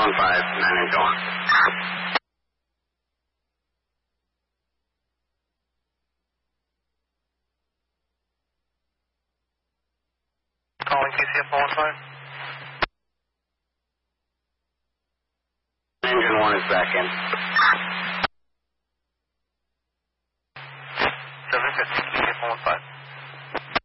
On 5, 9 and go on. Calling KCF 115. Engine 1 is back in.